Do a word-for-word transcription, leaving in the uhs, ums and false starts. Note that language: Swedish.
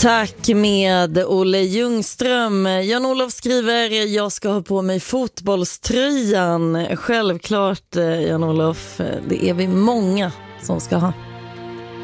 Tack med Olle Ljungström. Jan-Olof skriver, jag ska ha på mig fotbollströjan. Självklart, Jan-Olof, det är vi många som ska ha.